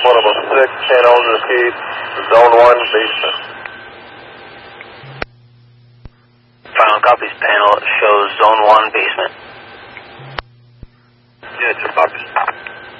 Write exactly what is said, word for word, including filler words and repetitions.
one of them six, channel to repeat, zone one, basement. Final copies panel shows zone one, basement.